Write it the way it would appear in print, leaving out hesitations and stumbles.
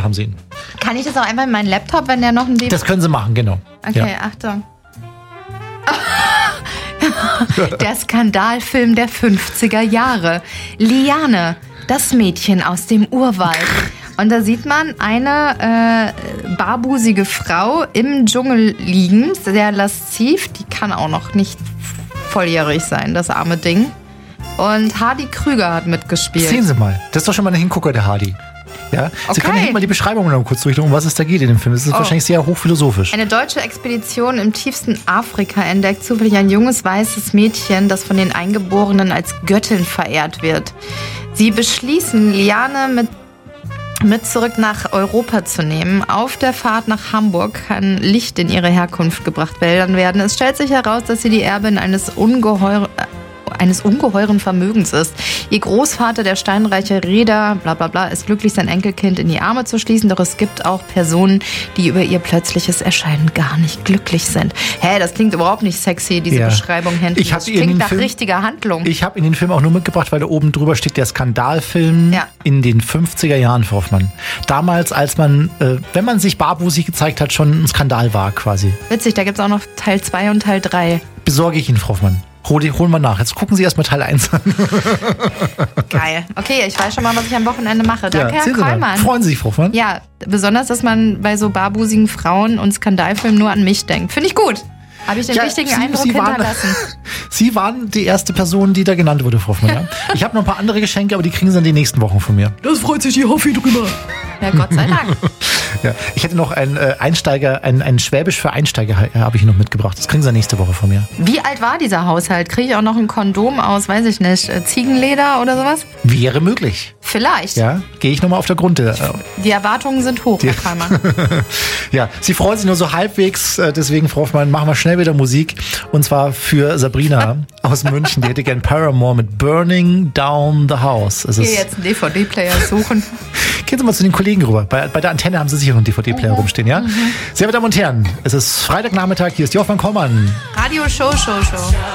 haben sie ihn. Kann ich das auch einfach in meinen Laptop, wenn der noch ein DVD... Das können sie machen, genau. Okay, ja. Achtung. Der Skandalfim der 50er Jahre. Liane, das Mädchen aus dem Urwald. Und da sieht man eine barbusige Frau im Dschungel liegen, sehr lasziv. Die kann auch noch nicht volljährig sein, das arme Ding. Und Hardy Krüger hat mitgespielt. Sehen Sie mal, das ist doch schon mal ein Hingucker, der Hardy. Ja? Okay. Sie können ja mal die Beschreibung noch kurz durchlesen, um was es da geht in dem Film. Das ist wahrscheinlich sehr hochphilosophisch. Eine deutsche Expedition im tiefsten Afrika entdeckt zufällig ein junges weißes Mädchen, das von den Eingeborenen als Göttin verehrt wird. Sie beschließen, Liane mit zurück nach Europa zu nehmen. Auf der Fahrt nach Hamburg kann Licht in ihre Herkunft gebracht werden. Es stellt sich heraus, dass sie die Erbin eines ungeheuren Vermögens ist. Ihr Großvater, der steinreiche Reeder, bla bla bla, ist glücklich, sein Enkelkind in die Arme zu schließen, doch es gibt auch Personen, die über ihr plötzliches Erscheinen gar nicht glücklich sind. Das klingt überhaupt nicht sexy, diese Beschreibung hinten. Das klingt nach richtiger Handlung. Ich habe in den Film auch nur mitgebracht, weil da oben drüber steht, der Skandalfilm in den 50er Jahren, Frau Hoffmann. Damals, als man, wenn man sich barbusig gezeigt hat, schon ein Skandal war quasi. Witzig, da gibt es auch noch Teil 2 und Teil 3. Besorge ich Ihnen, Frau Hoffmann. Holen wir nach. Jetzt gucken Sie erstmal Teil 1 an. Geil. Okay, ich weiß schon mal, was ich am Wochenende mache. Danke, Herr Kollmann. Freuen Sie sich, Frau Hoffmann? Ja, besonders, dass man bei so barbusigen Frauen und Skandalfilmen nur an mich denkt. Finde ich gut. Habe ich den richtigen Eindruck hinterlassen. Sie waren die erste Person, die da genannt wurde, Frau Hoffmann. Ja? Ich habe noch ein paar andere Geschenke, aber die kriegen Sie dann die nächsten Wochen von mir. Das freut sich die Hoffi drüber. Ja, Gott sei Dank. Ja, ich hätte noch einen Schwäbisch für Einsteiger habe ich noch mitgebracht. Das kriegen Sie nächste Woche von mir. Wie alt war dieser Haushalt? Kriege ich auch noch ein Kondom aus, weiß ich nicht, Ziegenleder oder sowas? Wäre möglich. Vielleicht. Ja, gehe ich nochmal auf der Grund. Die Erwartungen sind hoch, Herr Kollmann. Ja, Sie freuen sich nur so halbwegs, deswegen, Frau Hoffmann, machen wir schnell wieder Musik. Und zwar für Sabrina aus München. Die hätte gern Paramore mit Burning Down the House. Ich gehe jetzt einen DVD-Player suchen. Gehen Sie mal zu den Kollegen rüber. Bei der Antenne haben Sie sicher noch einen DVD-Player rumstehen, ja? Sehr, meine Damen und Herren, es ist Freitagnachmittag, hier ist die Hoffmann-Kollmann. Radio Show.